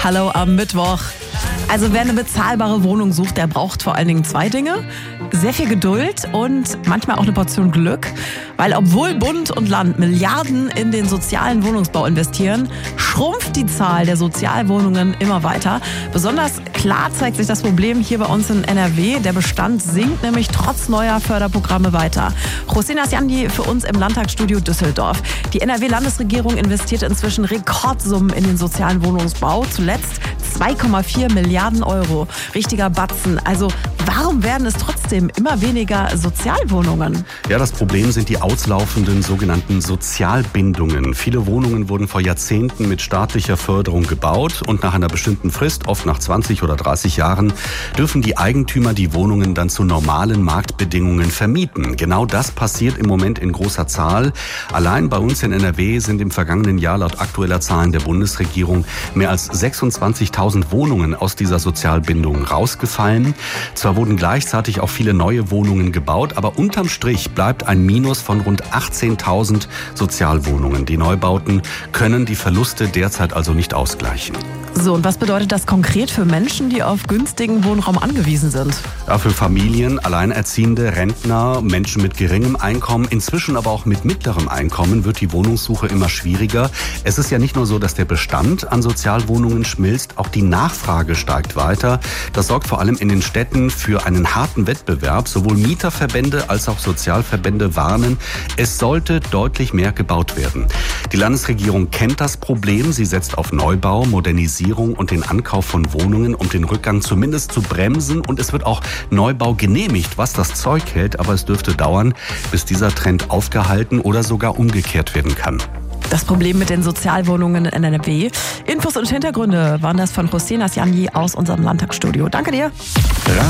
Hallo am Mittwoch. Also wer eine bezahlbare Wohnung sucht, der braucht vor allen Dingen zwei Dinge. Sehr viel Geduld und manchmal auch eine Portion Glück. Weil obwohl Bund und Land Milliarden in den sozialen Wohnungsbau investieren, schrumpft die Zahl der Sozialwohnungen immer weiter. Besonders klar zeigt sich das Problem hier bei uns in NRW. Der Bestand sinkt nämlich trotz neuer Förderprogramme weiter. José Nasjandi für uns im Landtagsstudio Düsseldorf. Die NRW-Landesregierung investiert inzwischen Rekordsummen in den sozialen Wohnungsbau. Zuletzt 2,4 Milliarden Euro. Richtiger Batzen. Also warum werden es trotzdem immer weniger Sozialwohnungen? Ja, das Problem sind die auslaufenden sogenannten Sozialbindungen. Viele Wohnungen wurden vor Jahrzehnten mit staatlicher Förderung gebaut und nach einer bestimmten Frist, oft nach 20 oder 30 Jahren, dürfen die Eigentümer die Wohnungen dann zu normalen Marktbedingungen vermieten. Genau das passiert im Moment in großer Zahl. Allein bei uns in NRW sind im vergangenen Jahr laut aktueller Zahlen der Bundesregierung mehr als 26.000 Wohnungen aus dieser Sozialbindung rausgefallen. Zwar wurden gleichzeitig auch viele neue Wohnungen gebaut, aber unterm Strich bleibt ein Minus von rund 18.000 Sozialwohnungen. Die Neubauten können die Verluste derzeit also nicht ausgleichen. So, und was bedeutet das konkret für Menschen, die auf günstigen Wohnraum angewiesen sind? Ja, für Familien, Alleinerziehende, Rentner, Menschen mit geringem Einkommen, inzwischen aber auch mit mittlerem Einkommen wird die Wohnungssuche immer schwieriger. Es ist ja nicht nur so, dass der Bestand an Sozialwohnungen schmilzt, auch die Nachfrage steigt weiter. Das sorgt vor allem in den Städten für einen harten Wettbewerb. Sowohl Mieterverbände als auch Sozialverbände warnen, es sollte deutlich mehr gebaut werden. Die Landesregierung kennt das Problem. Sie setzt auf Neubau, Modernisierung und den Ankauf von Wohnungen, um den Rückgang zumindest zu bremsen. Und es wird auch Neubau genehmigt, was das Zeug hält. Aber es dürfte dauern, bis dieser Trend aufgehalten oder sogar umgekehrt werden kann. Das Problem mit den Sozialwohnungen in NRW. Infos und Hintergründe waren das von José Nasjandi aus unserem Landtagsstudio. Danke dir.